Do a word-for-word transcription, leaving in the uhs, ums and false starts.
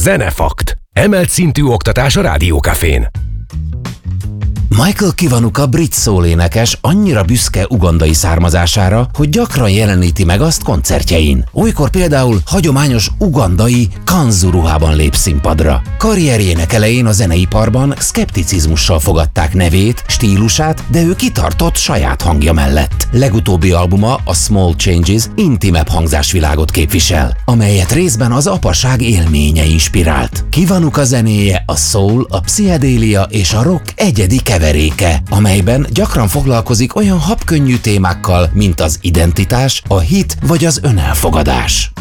Zenefakt. Emelt szintű oktatás a Rádiókafén. Michael Kiwanuka brit szólénekes annyira büszke ugandai származására, hogy gyakran jeleníti meg azt koncertjein. Olykor például hagyományos ugandai kanzu ruhában lép színpadra. Karrierjének elején a zeneiparban szkepticizmussal fogadták nevét, stílusát, de ő kitartott saját hangja mellett. Legutóbbi albuma, a Small Changes, intimebb hangzásvilágot képvisel, amelyet részben az apaság élménye inspirált. Kiwanuka zenéje a soul, a pszichedélia és a rock egyedi keveréke, amelyben gyakran foglalkozik olyan habkönnyű témákkal, mint az identitás, a hit vagy az önelfogadás.